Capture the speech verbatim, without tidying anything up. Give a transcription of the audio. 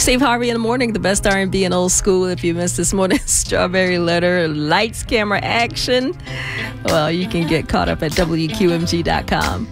Steve Harvey in the morning, the best R and B and old school. If you missed this morning's Strawberry Letter, lights, camera, action, well, you can get caught up at W Q M G dot com.